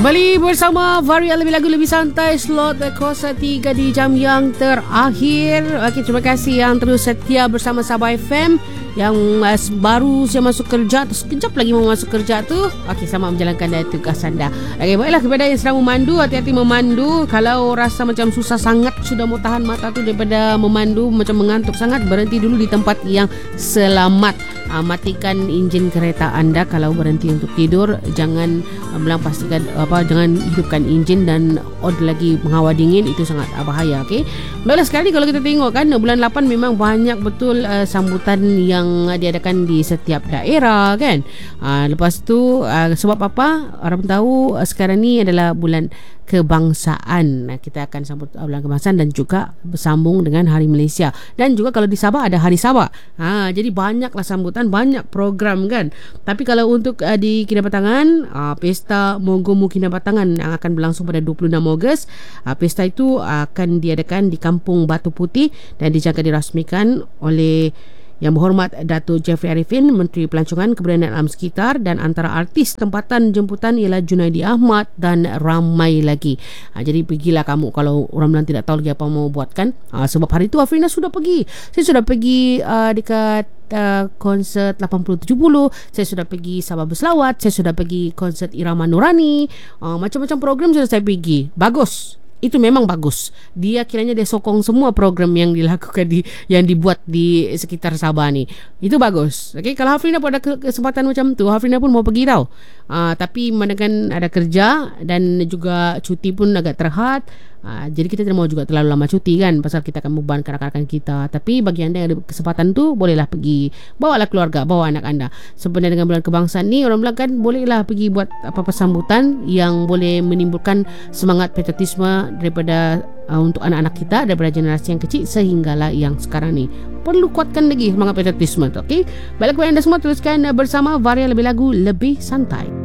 Kembali bersama Varia Lebih Lagu Lebih Santai, slot kuasa 3 di jam yang terakhir. Okey, terima kasih yang terus setia bersama Sabah FM. Yang baru saya masuk kerja, terus sekejap lagi mau masuk kerja tu, okey, selamat menjalankan tugas anda. Okey, baiklah, kepada yang sedang memandu, hati-hati memandu. Kalau rasa macam susah sangat, sudah mau tahan mata tu daripada memandu, macam mengantuk sangat, berhenti dulu di tempat yang selamat. Matikan enjin kereta anda. Kalau berhenti untuk tidur, jangan pastikan jangan hidupkan enjin dan lagi menghawa dingin, itu sangat bahaya. Okey, baiklah, sekali kalau kita tengok kan, bulan 8 memang banyak betul sambutan yang diadakan di setiap daerah kan. Lepas tu sebab apa? Orang tahu sekarang ni adalah bulan kebangsaan. Kita akan sambut bulan kebangsaan dan juga bersambung dengan Hari Malaysia. Dan juga kalau di Sabah ada Hari Sabah. Jadi banyaklah sambutan, banyak program kan. Tapi kalau untuk di Kinabatangan, Pesta Mogomo Kinabatangan yang akan berlangsung pada 26 Ogos. Pesta itu akan diadakan di Kampung Batu Putih dan dijangka dirasmikan oleh Yang Berhormat Datuk Jeffrey Arifin, Menteri Pelancongan Kebudayaan Alam Sekitar, dan antara artis tempatan jemputan ialah Junaidi Ahmad dan ramai lagi. Jadi pergilah kamu kalau orang bilang tidak tahu lagi apa mau buat kan. Sebab hari itu Afrina sudah pergi. Saya sudah pergi dekat konsert 80-70. Saya sudah pergi Sabah Berselawat. Saya sudah pergi konsert Irama Nurani. Macam-macam program sudah saya pergi. Bagus. Itu memang bagus. Dia kiranya dia sokong semua program yang dilakukan yang dibuat di sekitar Sabah ni. Itu bagus. Okey, kalau Hafrina pun ada kesempatan macam tu, Hafrina pun mau pergi tau. Tapi mana ada kerja dan juga cuti pun agak terhad. Jadi kita tidak mau juga terlalu lama cuti kan, pasal kita akan bebankan rakan-rakan kita. Tapi bagi anda yang ada kesempatan tu, bolehlah pergi. Bawalah keluarga, bawa anak anda. Sebenarnya dengan bulan kebangsaan ni, orang bilang kan, bolehlah pergi buat apa-apa sambutan yang boleh menimbulkan semangat patriotisme daripada untuk anak-anak kita, daripada generasi yang kecil sehinggalah yang sekarang ni. Perlu kuatkan lagi semangat patriotisme tu. Okey, baiklah kepada anda semua, teruskan bersama Varia Lebih Lagu Lebih Santai.